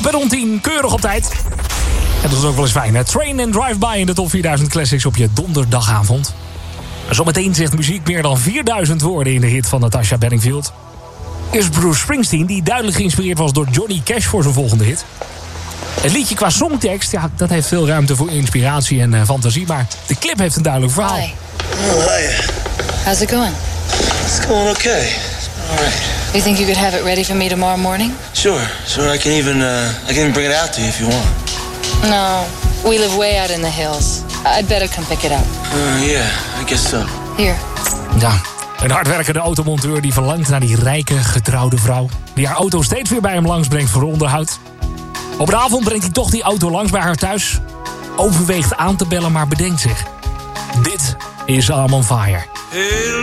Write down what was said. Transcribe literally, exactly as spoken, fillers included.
Kwart om tien, keurig op tijd. En dat is ook wel eens fijn, hè? Train and Drive-By in de top vierduizend Classics op je donderdagavond. Zometeen zegt muziek meer dan vierduizend woorden in de hit van Natasha Bedingfield. Eerst Bruce Springsteen, die duidelijk geïnspireerd was door Johnny Cash voor zijn volgende hit. Het liedje qua songtekst, ja, dat heeft veel ruimte voor inspiratie en uh, fantasie. Maar de clip heeft een duidelijk verhaal. Hi. Oh, hi. How's it going? It's going okay. All right. You think you could have it ready for me tomorrow morning? Sure, sure. I can even uh, I can even bring it out to you if you want. No, we live way out in the hills. I'd better come pick it up. Uh, yeah, I guess so. Here. Ja, een hardwerkende automonteur die verlangt naar die rijke, getrouwde vrouw. Die haar auto steeds weer bij hem langs brengt voor onderhoud. Op de avond brengt hij toch die auto langs bij haar thuis. Overweegt aan te bellen, maar bedenkt zich. Dit is I'm on Fire.